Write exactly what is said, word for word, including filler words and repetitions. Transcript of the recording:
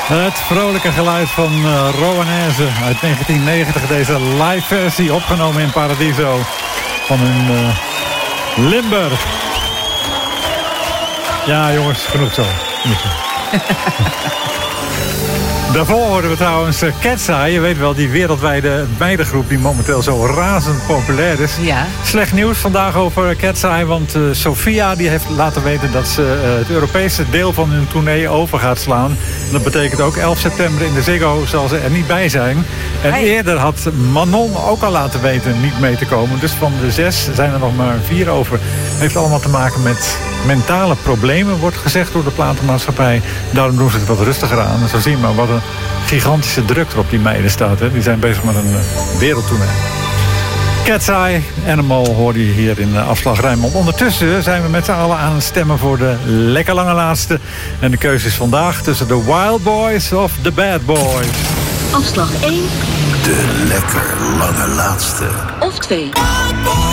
Het vrolijke geluid van uh, Rowanese uit negentien negentig. Deze live versie opgenomen in Paradiso van hun uh, Limburg. Ja jongens, genoeg zo. Genoeg zo. Daarvoor hoorden we trouwens uh, Cat's Eye. Je weet wel, die wereldwijde meidengroep die momenteel zo razend populair is. Ja. Slecht nieuws vandaag over Cat's Eye. Want uh, Sofia die heeft laten weten dat ze uh, het Europese deel van hun tournee over gaat slaan. En dat betekent ook elf september in de Ziggo zal ze er niet bij zijn. En hey. Eerder had Manon ook al laten weten niet mee te komen. Dus van de zes zijn er nog maar vier over. Heeft allemaal te maken met mentale problemen, wordt gezegd door de platenmaatschappij. Daarom doen ze het wat rustiger aan. En zo zien we maar wat een gigantische druk er op die meiden staat. Hè. Die zijn bezig met een uh, wereldtournee. Cat's Eye, Animal hoorde je hier in uh, Afslag Rijnmond. Ondertussen zijn we met z'n allen aan het stemmen voor de lekker lange laatste. En de keuze is vandaag tussen de Wild Boys of the Bad Boys. Afslag één. De lekker lange laatste. Of twee.